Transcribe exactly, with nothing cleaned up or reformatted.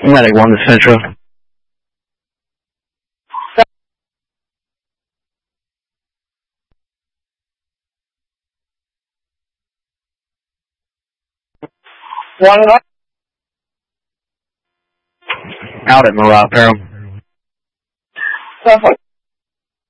Medic one to Central. One one. Out at Morocco. Perfect.